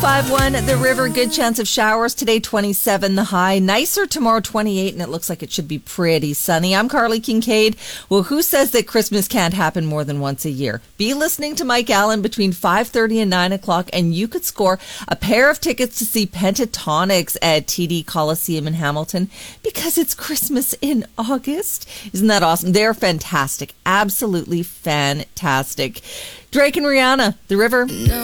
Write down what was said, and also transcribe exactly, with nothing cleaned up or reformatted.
five one, The River, good chance of showers today, twenty-seven the high. Nicer tomorrow, twenty-eight, and it looks like it should be pretty sunny. I'm Carly Kincaid. Well, who says that Christmas can't happen more than once a year? Be listening to Mike Allen between five thirty and nine o'clock, and you could score a pair of tickets to see Pentatonics at T D Coliseum in Hamilton because it's Christmas in August. Isn't that awesome? They're fantastic. Absolutely fantastic. Drake and Rihanna, The River.